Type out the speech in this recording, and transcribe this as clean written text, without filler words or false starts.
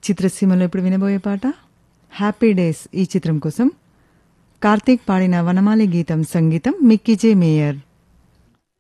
చిత్రసీమలో ఇప్పుడు వినబోయే పాట హ్యాపీ డేస్ ఈ చిత్రం కోసం కార్తీక్ పాడిన వనమాలి గీతం సంగీతం మిక్కీ జే మేయర్.